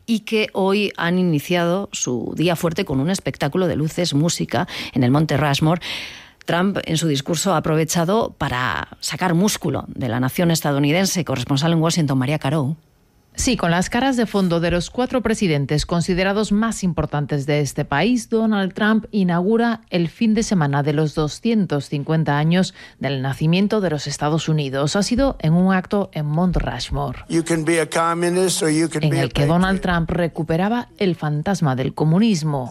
y que hoy han iniciado su día fuerte con un espectáculo de luces, música en el Monte Rushmore. Trump, en su discurso, ha aprovechado para sacar músculo de la nación estadounidense. Corresponsal en Washington, María Carou. Sí, con las caras de fondo de los 4 presidentes considerados más importantes de este país, Donald Trump inaugura el fin de semana de los 250 años del nacimiento de los Estados Unidos. Ha sido en un acto en Mount Rushmore, en el que Donald Trump recuperaba el fantasma del comunismo,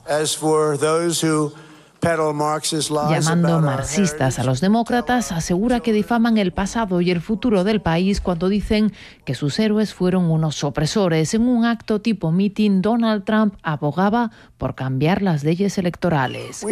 llamando marxistas a los demócratas. Asegura que difaman el pasado y el futuro del país cuando dicen que sus héroes fueron unos opresores. En un acto tipo meeting, Donald Trump abogaba por cambiar las leyes electorales.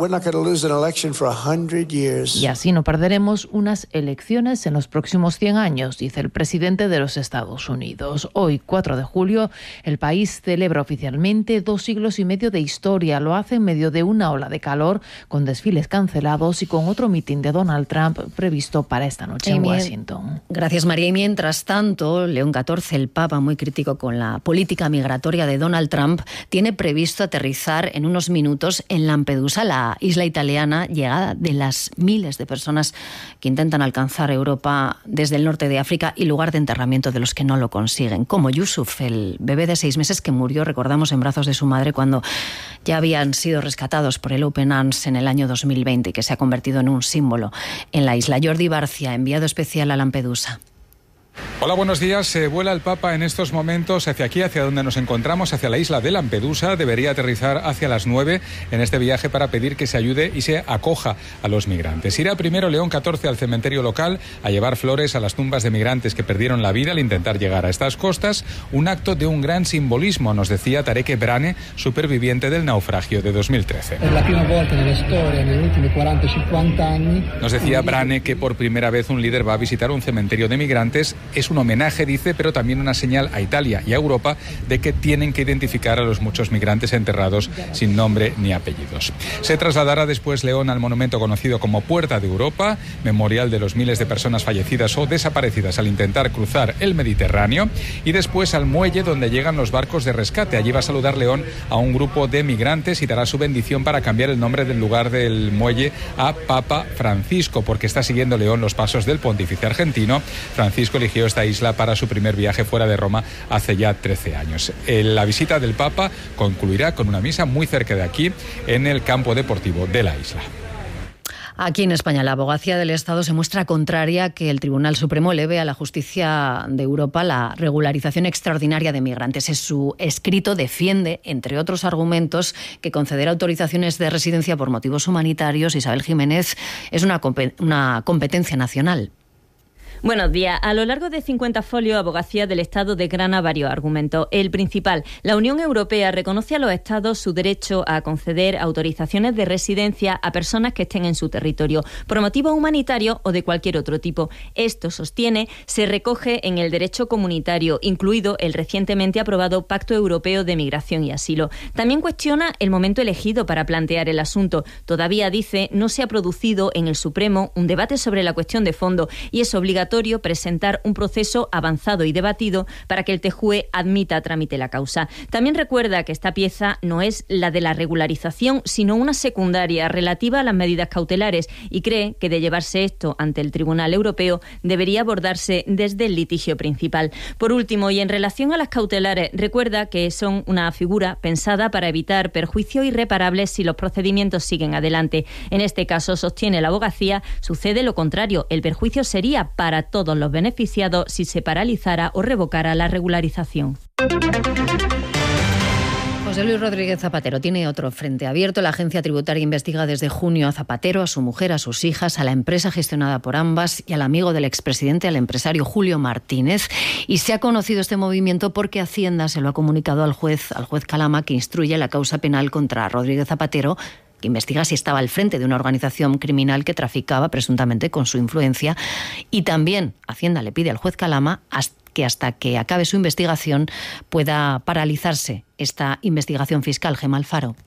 Y así no perderemos unas elecciones en los próximos 100 años, dice el presidente de los Estados Unidos. Hoy, 4 de julio, el país celebra oficialmente 2 siglos y medio de historia. Lo hace en medio de una ola de calor, con desfiles cancelados y con otro mitin de Donald Trump previsto para esta noche en Washington. Gracias, María. Y mientras tanto, León XIV, el Papa, muy crítico con la política migratoria de Donald Trump, tiene previsto aterrizar en unos minutos en Lampedusa, la isla italiana, llegada de las miles de personas que intentan alcanzar Europa desde el norte de África y lugar de enterramiento de los que no lo consiguen, como Yusuf, el bebé de 6 meses que murió, recordamos, en brazos de su madre cuando ya habían sido rescatados por el Open Arms en el año 2020 y que se ha convertido en un símbolo en la isla. Jordi Barcia, enviado especial a Lampedusa. Hola, buenos días. Vuela el Papa en estos momentos hacia aquí, hacia donde nos encontramos, hacia la isla de Lampedusa. Debería aterrizar hacia las 9 en este viaje para pedir que se ayude y se acoja a los migrantes. Irá primero León XIV al cementerio local a llevar flores a las tumbas de migrantes que perdieron la vida al intentar llegar a estas costas. Un acto de un gran simbolismo, nos decía Tarek Brane, superviviente del naufragio de 2013. Nos decía Brane que por primera vez un líder va a visitar un cementerio de migrantes. Es un homenaje, dice, pero también una señal a Italia y a Europa de que tienen que identificar a los muchos migrantes enterrados sin nombre ni apellidos. Se trasladará después León al monumento conocido como Puerta de Europa, memorial de los miles de personas fallecidas o desaparecidas al intentar cruzar el Mediterráneo, y después al muelle donde llegan los barcos de rescate. Allí va a saludar León a un grupo de migrantes y dará su bendición para cambiar el nombre del lugar del muelle a Papa Francisco, porque está siguiendo León los pasos del pontífice argentino. Francisco eligió esta isla para su primer viaje fuera de Roma hace ya 13 años. La visita del Papa concluirá con una misa muy cerca de aquí, en el campo deportivo de la isla. Aquí en España, la Abogacía del Estado se muestra contraria a que el Tribunal Supremo eleve a la Justicia de Europa la regularización extraordinaria de migrantes. En su escrito defiende, entre otros argumentos, que conceder autorizaciones de residencia por motivos humanitarios, Isabel Jiménez, es una competencia nacional. Buenos días. A lo largo de 50 folios, Abogacía del Estado desgrana varios argumentos. El principal, la Unión Europea reconoce a los Estados su derecho a conceder autorizaciones de residencia a personas que estén en su territorio, por motivos humanitarios o de cualquier otro tipo. Esto, sostiene, se recoge en el derecho comunitario, incluido el recientemente aprobado Pacto Europeo de Migración y Asilo. También cuestiona el momento elegido para plantear el asunto. Todavía, dice, no se ha producido en el Supremo un debate sobre la cuestión de fondo y es obligatorio presentar un proceso avanzado y debatido para que el TJUE admita a trámite la causa. También recuerda que esta pieza no es la de la regularización, sino una secundaria relativa a las medidas cautelares, y cree que de llevarse esto ante el Tribunal Europeo debería abordarse desde el litigio principal. Por último, y en relación a las cautelares, recuerda que son una figura pensada para evitar perjuicios irreparables si los procedimientos siguen adelante. En este caso, sostiene la abogacía, sucede lo contrario. El perjuicio sería para todos los beneficiados si se paralizara o revocara la regularización. José Luis Rodríguez Zapatero tiene otro frente abierto. La agencia tributaria investiga desde junio a Zapatero, a su mujer, a sus hijas, a la empresa gestionada por ambas y al amigo del expresidente, al empresario Julio Martínez. Y se ha conocido este movimiento porque Hacienda se lo ha comunicado al juez Calama, que instruye la causa penal contra Rodríguez Zapatero, que investiga si estaba al frente de una organización criminal que traficaba presuntamente con su influencia. Y también Hacienda le pide al juez Calama que hasta que acabe su investigación pueda paralizarse esta investigación fiscal. Gemma Alfaro.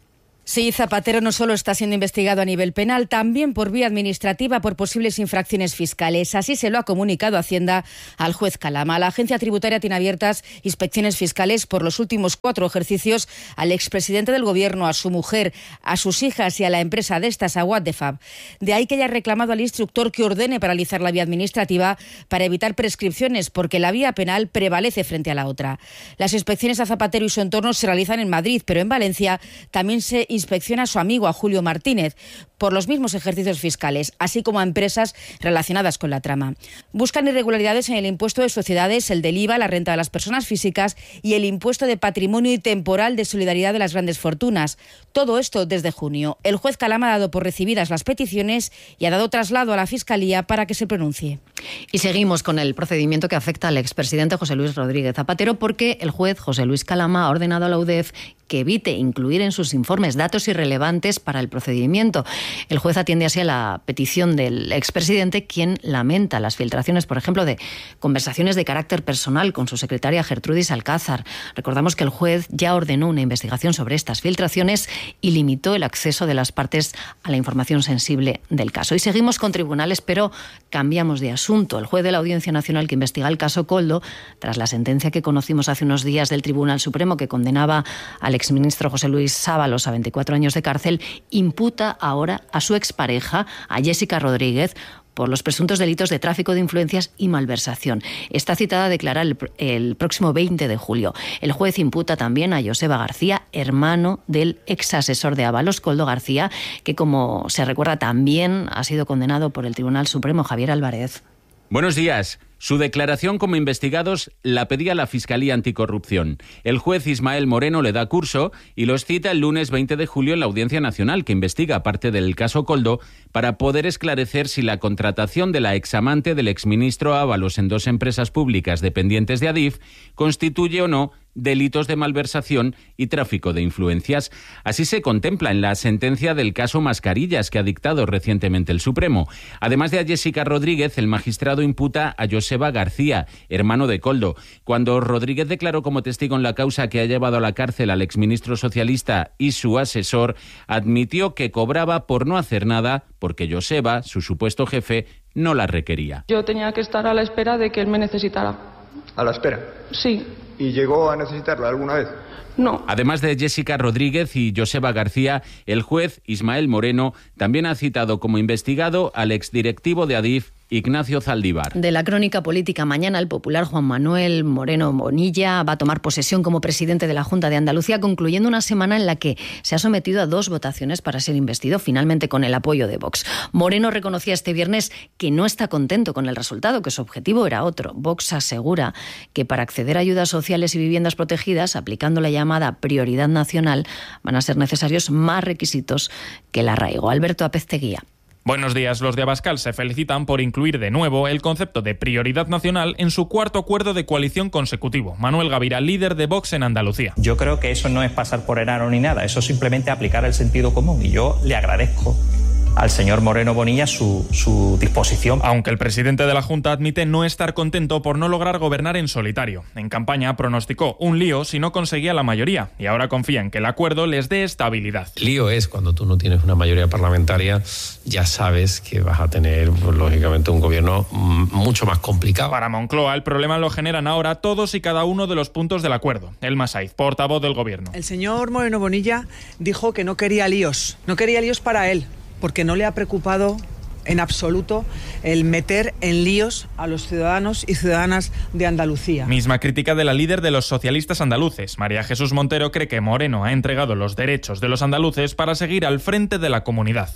Sí, Zapatero no solo está siendo investigado a nivel penal, también por vía administrativa por posibles infracciones fiscales. Así se lo ha comunicado Hacienda al juez Calama. La agencia tributaria tiene abiertas inspecciones fiscales por los últimos 4 ejercicios al expresidente del Gobierno, a su mujer, a sus hijas y a la empresa de estas, a What the Fab. De ahí que haya reclamado al instructor que ordene paralizar la vía administrativa para evitar prescripciones, porque la vía penal prevalece frente a la otra. Las inspecciones a Zapatero y su entorno se realizan en Madrid, pero en Valencia también se inspecciona a su amigo, a Julio Martínez, por los mismos ejercicios fiscales, así como a empresas relacionadas con la trama. Buscan irregularidades en el impuesto de sociedades, el del IVA, la renta de las personas físicas y el impuesto de patrimonio y temporal de solidaridad de las grandes fortunas. Todo esto desde junio. El juez Calama ha dado por recibidas las peticiones y ha dado traslado a la Fiscalía para que se pronuncie. Y seguimos con el procedimiento que afecta al expresidente José Luis Rodríguez Zapatero, porque el juez José Luis Calama ha ordenado a la UDEF que evite incluir en sus informes datos irrelevantes para el procedimiento. El juez atiende así a la petición del expresidente, quien lamenta las filtraciones, por ejemplo, de conversaciones de carácter personal con su secretaria Gertrudis Alcázar. Recordamos que el juez ya ordenó una investigación sobre estas filtraciones y limitó el acceso de las partes a la información sensible del caso. Y seguimos con tribunales, pero cambiamos de asunto. El juez de la Audiencia Nacional que investiga el caso Koldo, tras la sentencia que conocimos hace unos días del Tribunal Supremo que condenaba al exministro José Luis Ábalos a 24 años de cárcel, imputa ahora a su expareja, a Jessica Rodríguez, por los presuntos delitos de tráfico de influencias y malversación. Está citada a declarar el próximo 20 de julio. El juez imputa también a Joseba García, hermano del exasesor de Ábalos, Koldo García, que, como se recuerda, también ha sido condenado por el Tribunal Supremo. Javier Álvarez. Buenos días. Su declaración como investigados la pedía la Fiscalía Anticorrupción. El juez Ismael Moreno le da curso y los cita el lunes 20 de julio en la Audiencia Nacional, que investiga parte del caso Koldo, para poder esclarecer si la contratación de la examante del exministro Ábalos en 2 empresas públicas dependientes de Adif constituye o no delitos de malversación y tráfico de influencias. Así se contempla en la sentencia del caso Mascarillas que ha dictado recientemente el Supremo. Además de a Jessica Rodríguez, el magistrado imputa a Joseba García, hermano de Koldo. Cuando Rodríguez declaró como testigo en la causa que ha llevado a la cárcel al exministro socialista y su asesor, admitió que cobraba por no hacer nada porque Joseba, su supuesto jefe, no la requería. Yo tenía que estar a la espera de que él me necesitara. ¿A la espera? Sí. ¿Y llegó a necesitarla alguna vez? No. Además de Jessica Rodríguez y Joseba García, el juez Ismael Moreno también ha citado como investigado al exdirectivo de Adif, Ignacio Zaldívar. De la crónica política, mañana el popular Juan Manuel Moreno Bonilla va a tomar posesión como presidente de la Junta de Andalucía, concluyendo una semana en la que se ha sometido a 2 votaciones para ser investido, finalmente con el apoyo de Vox. Moreno reconocía este viernes que no está contento con el resultado, que su objetivo era otro. Vox asegura que para acceder a ayudas sociales y viviendas protegidas, aplicando la llamada prioridad nacional, van a ser necesarios más requisitos que el arraigo. Alberto Apezteguía. Buenos días. Los de Abascal se felicitan por incluir de nuevo el concepto de prioridad nacional en su 4º acuerdo de coalición consecutivo. Manuel Gavira, líder de Vox en Andalucía. Yo creo que eso no es pasar por enano ni nada, eso es simplemente aplicar el sentido común, y yo le agradezco al señor Moreno Bonilla su disposición. Aunque el presidente de la Junta admite no estar contento por no lograr gobernar en solitario. En campaña pronosticó un lío si no conseguía la mayoría y ahora confía en que el acuerdo les dé estabilidad. Lío es cuando tú no tienes una mayoría parlamentaria, ya sabes que vas a tener, pues, lógicamente, un gobierno mucho más complicado. Para Moncloa, el problema lo generan ahora todos y cada uno de los puntos del acuerdo. Elma Saiz, portavoz del gobierno. El señor Moreno Bonilla dijo que no quería líos para él, porque no le ha preocupado en absoluto el meter en líos a los ciudadanos y ciudadanas de Andalucía. Misma crítica de la líder de los socialistas andaluces. María Jesús Montero cree que Moreno ha entregado los derechos de los andaluces para seguir al frente de la comunidad.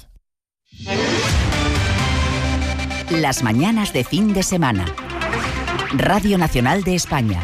Las mañanas de fin de semana. Radio Nacional de España.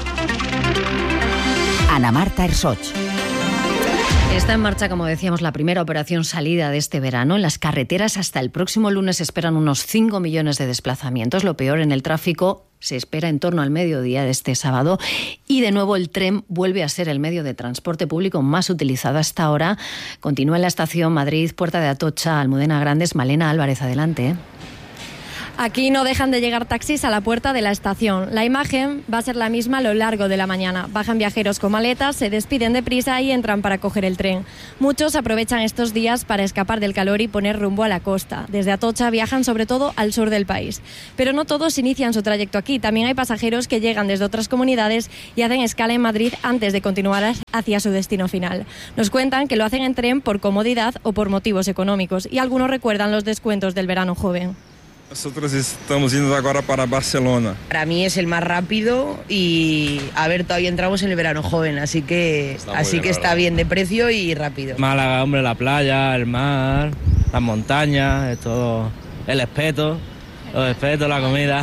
Ana Marta Ersoch. Está en marcha, como decíamos, la primera operación salida de este verano. En las carreteras hasta el próximo lunes se esperan unos 5 millones de desplazamientos. Lo peor en el tráfico se espera en torno al mediodía de este sábado. Y de nuevo el tren vuelve a ser el medio de transporte público más utilizado hasta ahora. Continúa en la estación Madrid, Puerta de Atocha, Almudena Grandes. Malena Álvarez, adelante. Aquí no dejan de llegar taxis a la puerta de la estación. La imagen va a ser la misma a lo largo de la mañana. Bajan viajeros con maletas, se despiden deprisa y entran para coger el tren. Muchos aprovechan estos días para escapar del calor y poner rumbo a la costa. Desde Atocha viajan sobre todo al sur del país. Pero no todos inician su trayecto aquí. También hay pasajeros que llegan desde otras comunidades y hacen escala en Madrid antes de continuar hacia su destino final. Nos cuentan que lo hacen en tren por comodidad o por motivos económicos, y algunos recuerdan los descuentos del verano joven. Nosotros estamos yendo ahora para Barcelona. Para mí es el más rápido y, a ver, todavía entramos en el verano joven, así que está bien de precio y rápido. Málaga, hombre, la playa, el mar, las montañas, todo, el espeto, los espetos, la comida.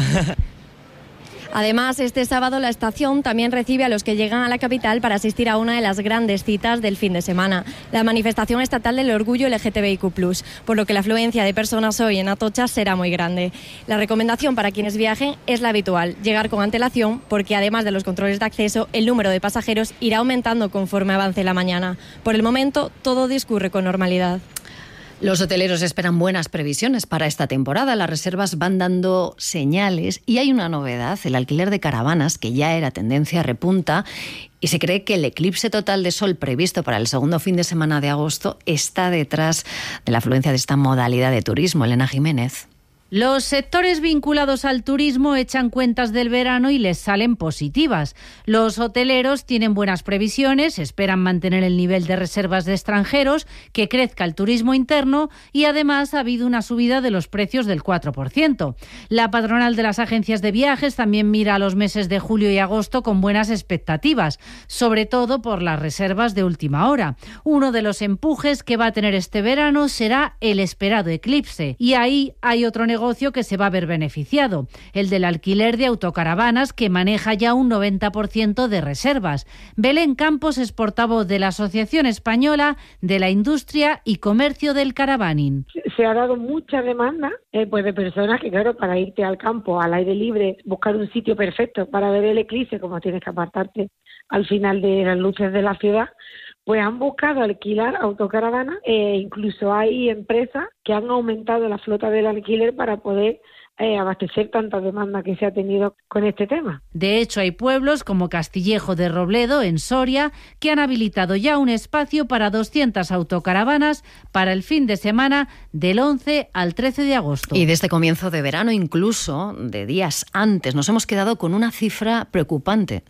Además, este sábado la estación también recibe a los que llegan a la capital para asistir a una de las grandes citas del fin de semana, la manifestación estatal del orgullo LGTBIQ+, por lo que la afluencia de personas hoy en Atocha será muy grande. La recomendación para quienes viajen es la habitual, llegar con antelación, porque además de los controles de acceso, el número de pasajeros irá aumentando conforme avance la mañana. Por el momento, todo discurre con normalidad. Los hoteleros esperan buenas previsiones para esta temporada. Las reservas van dando señales y hay una novedad. El alquiler de caravanas, que ya era tendencia, repunta y se cree que el eclipse total de sol previsto para el segundo fin de semana de agosto está detrás de la afluencia de esta modalidad de turismo. Elena Jiménez. Los sectores vinculados al turismo echan cuentas del verano y les salen positivas. Los hoteleros tienen buenas previsiones, esperan mantener el nivel de reservas de extranjeros, que crezca el turismo interno y además ha habido una subida de los precios del 4%. La patronal de las agencias de viajes también mira a los meses de julio y agosto con buenas expectativas, sobre todo por las reservas de última hora. Uno de los empujes que va a tener este verano será el esperado eclipse y ahí hay otro negocio que se va a ver beneficiado, el del alquiler de autocaravanas, que maneja ya un 90% de reservas. Belén Campos es portavoz de la Asociación Española de la Industria y Comercio del Caravaning. Se ha dado mucha demanda pues de personas que, claro, para irte al campo, al aire libre, buscar un sitio perfecto para ver el eclipse, como tienes que apartarte al final de las luces de la ciudad, pues han buscado alquilar autocaravanas e incluso hay empresas que han aumentado la flota del alquiler para poder abastecer tanta demanda que se ha tenido con este tema. De hecho, hay pueblos como Castillejo de Robledo, en Soria, que han habilitado ya un espacio para 200 autocaravanas para el fin de semana del 11 al 13 de agosto. Y desde comienzo de verano, incluso de días antes, nos hemos quedado con una cifra preocupante.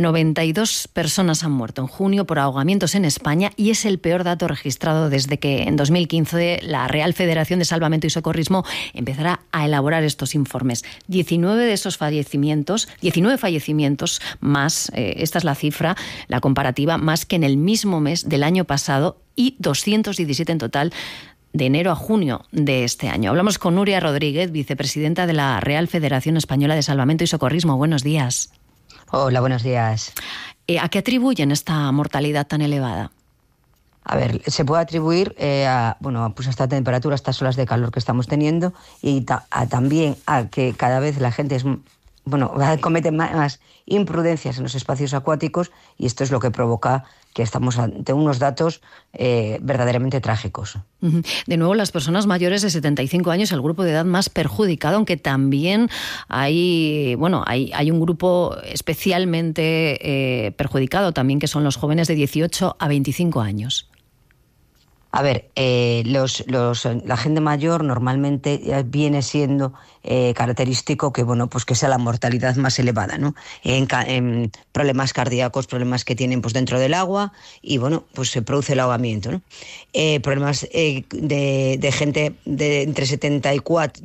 92 personas han muerto en junio por ahogamientos en España y es el peor dato registrado desde que en 2015 la Real Federación de Salvamento y Socorrismo empezará a elaborar estos informes. 19 de esos fallecimientos, 19 fallecimientos más, esta es la cifra, la comparativa, más que en el mismo mes del año pasado y 217 en total de enero a junio de este año. Hablamos con Nuria Rodríguez, vicepresidenta de la Real Federación Española de Salvamento y Socorrismo. Buenos días. Hola, buenos días. ¿A qué atribuyen esta mortalidad tan elevada? A ver, se puede atribuir a esta temperatura, a estas olas de calor que estamos teniendo y también a que cada vez la gente comete más imprudencias en los espacios acuáticos y esto es lo que provoca que estamos ante unos datos verdaderamente trágicos. De nuevo, las personas mayores de 75 años, el grupo de edad más perjudicado, aunque también hay un grupo especialmente perjudicado también, que son los jóvenes de 18 a 25 años. A ver, la gente mayor normalmente viene siendo característico que que sea la mortalidad más elevada, ¿no? En problemas cardíacos, problemas que tienen dentro del agua y se produce el ahogamiento, ¿no? Problemas de gente de entre 74,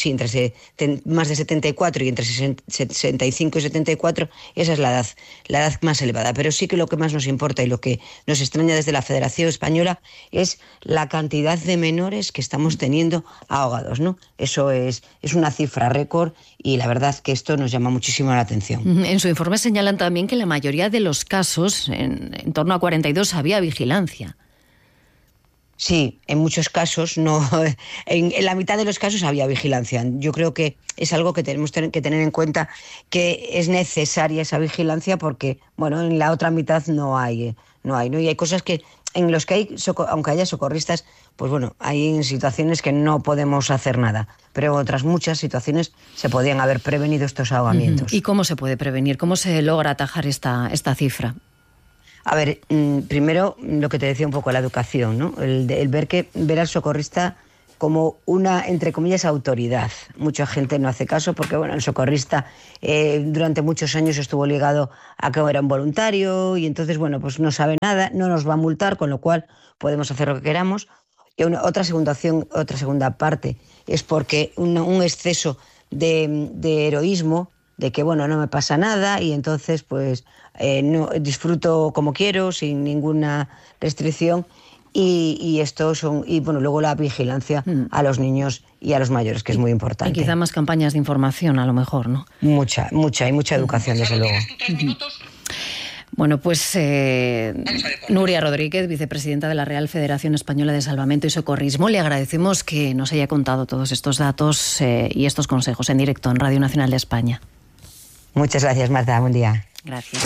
más de 74 y entre 65 y 74, esa es la edad más elevada. Pero sí que lo que más nos importa y lo que nos extraña desde la Federación Española es la cantidad de menores que estamos teniendo ahogados, ¿no? Eso es una cifra récord y la verdad que esto nos llama muchísimo la atención. En su informe señalan también que en la mayoría de los casos, en torno a 42, había vigilancia. Sí, en muchos casos, no, en la mitad de los casos había vigilancia. Yo creo que es algo que tenemos que tener en cuenta, que es necesaria esa vigilancia porque, en la otra mitad no hay, ¿no? Y hay cosas que en los que hay, aunque haya socorristas, pues bueno, hay situaciones que no podemos hacer nada, pero en otras muchas situaciones se podían haber prevenido estos ahogamientos. ¿Y cómo se puede prevenir? ¿Cómo se logra atajar esta cifra? A ver, primero lo que te decía un poco, la educación, ¿no? El ver al socorrista como una, entre comillas, autoridad. Mucha gente no hace caso porque, bueno, el socorrista durante muchos años estuvo ligado a que era un voluntario y entonces, bueno, pues no sabe nada, no nos va a multar, con lo cual podemos hacer lo que queramos. Y otra segunda parte es porque un exceso de heroísmo, de que, bueno, no me pasa nada y entonces, pues, no disfruto como quiero, sin ninguna restricción. Y bueno, luego la vigilancia a los niños y a los mayores, que es muy importante. Y quizá más campañas de información, a lo mejor, ¿no? Mucha educación, desde luego. Bueno, pues Nuria Rodríguez, vicepresidenta de la Real Federación Española de Salvamento y Socorrismo, le agradecemos que nos haya contado todos estos datos y estos consejos en directo en Radio Nacional de España. Muchas gracias, Marta. Buen día. Gracias.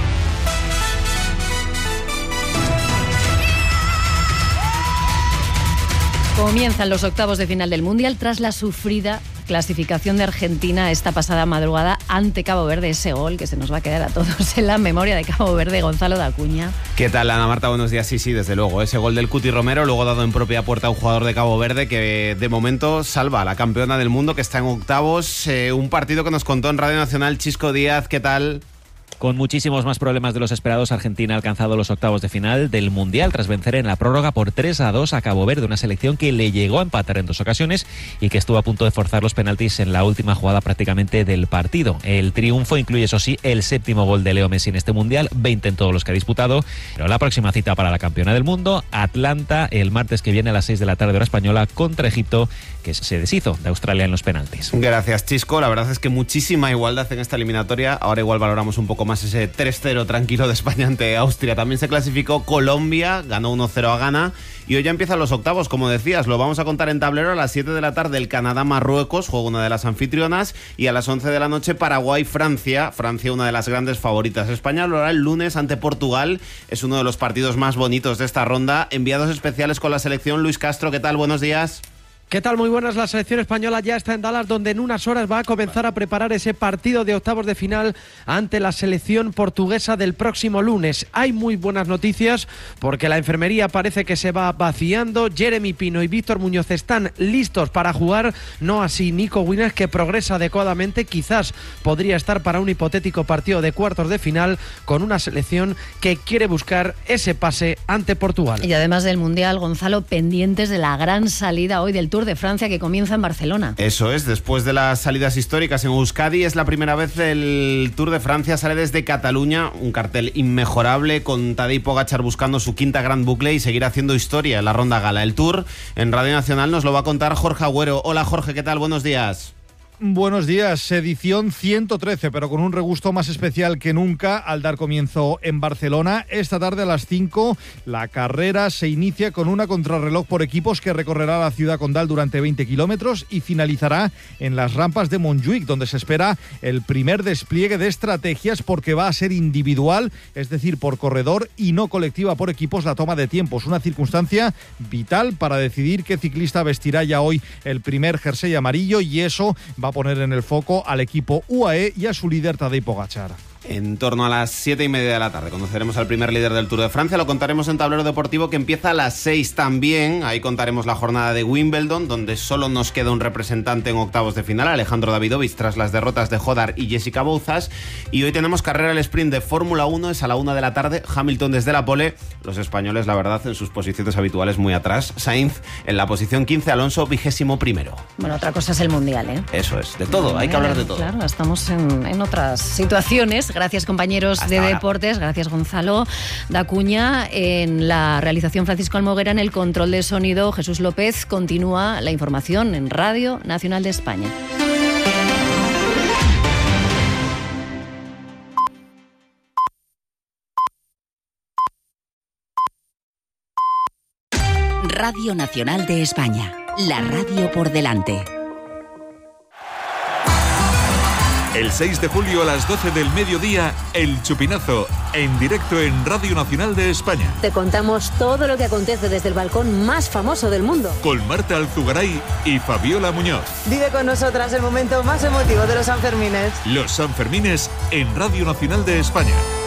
Comienzan los octavos de final del Mundial tras la sufrida clasificación de Argentina esta pasada madrugada ante Cabo Verde. Ese gol que se nos va a quedar a todos en la memoria de Cabo Verde, Gonzalo Dacuña. ¿Qué tal, Ana Marta? Buenos días. Sí, desde luego. Ese gol del Cuti Romero, luego dado en propia puerta a un jugador de Cabo Verde que de momento salva a la campeona del mundo que está en octavos. Un partido que nos contó en Radio Nacional Chisco Díaz. ¿Qué tal? Con muchísimos más problemas de los esperados, Argentina ha alcanzado los octavos de final del Mundial tras vencer en la prórroga por 3-2 a Cabo Verde, una selección que le llegó a empatar en 2 ocasiones y que estuvo a punto de forzar los penaltis en la última jugada prácticamente del partido. El triunfo incluye, eso sí, el 7º gol de Leo Messi en este Mundial, 20 en todos los que ha disputado, pero la próxima cita para la campeona del mundo, Atlanta, el martes que viene a las 6 de la tarde hora española contra Egipto, que se deshizo de Australia en los penaltis. Gracias, Chisco. La verdad es que muchísima igualdad en esta eliminatoria. Ahora igual valoramos un poco más ese 3-0 tranquilo de España ante Austria. También se clasificó Colombia, ganó 1-0 a Ghana y hoy ya empiezan los octavos, como decías. Lo vamos a contar en tablero a las 7 de la tarde el Canadá-Marruecos, juega una de las anfitrionas, y a las 11 de la noche Paraguay-Francia. Francia, una de las grandes favoritas. España lo hará el lunes ante Portugal. Es uno de los partidos más bonitos de esta ronda. Enviados especiales con la selección. Luis Castro, ¿qué tal? Buenos días. ¿Qué tal? Muy buenas. La selección española ya está en Dallas, donde en unas horas va a comenzar a preparar ese partido de octavos de final ante la selección portuguesa del próximo lunes. Hay muy buenas noticias porque la enfermería parece que se va vaciando. Jeremy Pino y Víctor Muñoz están listos para jugar, no así Nico Williams, que progresa adecuadamente. Quizás podría estar para un hipotético partido de cuartos de final con una selección que quiere buscar ese pase ante Portugal. Y además del Mundial, Gonzalo, pendientes de la gran salida hoy del Tour de Francia que comienza en Barcelona. Eso es, después de las salidas históricas en Euskadi, es la primera vez el Tour de Francia sale desde Cataluña, un cartel inmejorable con Tadej Pogačar buscando su quinta gran bucle y seguir haciendo historia en la ronda gala. El Tour en Radio Nacional nos lo va a contar Jorge Agüero. Hola Jorge, ¿qué tal? Buenos días. Buenos días, edición 113, pero con un regusto más especial que nunca al dar comienzo en Barcelona. Esta tarde a las 5 la carrera se inicia con una contrarreloj por equipos que recorrerá la ciudad condal durante 20 kilómetros y finalizará en las rampas de Montjuïc, donde se espera el primer despliegue de estrategias porque va a ser individual, es decir, por corredor y no colectiva por equipos la toma de tiempos, una circunstancia vital para decidir qué ciclista vestirá ya hoy el primer jersey amarillo, y eso va a poner en el foco al equipo UAE y a su líder Tadej Pogačar. En torno a las 7:30 de la tarde conoceremos al primer líder del Tour de Francia. Lo contaremos en Tablero Deportivo, que empieza a las 6 también. Ahí contaremos la jornada de Wimbledon, donde solo nos queda un representante en octavos de final, Alejandro Davidovich, tras las derrotas de Hodar y Jessica Bouzas. Y hoy tenemos carrera al sprint de Fórmula 1, es a la 1 de la tarde, Hamilton desde la pole. Los españoles, la verdad, en sus posiciones habituales muy atrás. Sainz en la posición 15, Alonso 21º. Bueno, otra cosa es el Mundial, ¿eh? Eso es, de todo, hay que hablar de todo. Claro, estamos en otras situaciones. Gracias, compañeros de deportes. Gracias, Gonzalo Dacuña. En la realización, Francisco Almoguera. En el control de sonido, Jesús López. Continúa la información en Radio Nacional de España. Radio Nacional de España. La radio por delante. El 6 de julio a las 12 del mediodía, El Chupinazo, en directo en Radio Nacional de España. Te contamos todo lo que acontece desde el balcón más famoso del mundo. Con Marta Alzugaray y Fabiola Muñoz. Vive con nosotras el momento más emotivo de los Sanfermines. Los Sanfermines en Radio Nacional de España.